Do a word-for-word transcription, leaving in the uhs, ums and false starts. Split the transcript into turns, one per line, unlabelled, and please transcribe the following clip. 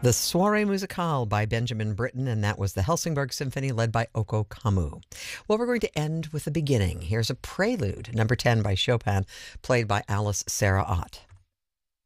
The Soirée Musicale by Benjamin Britten, and that was the Helsingborg Symphony led by Oko Kamu. Well, we're going to end with the beginning. Here's a prelude, number ten by Chopin, played by Alice Sarah Ott.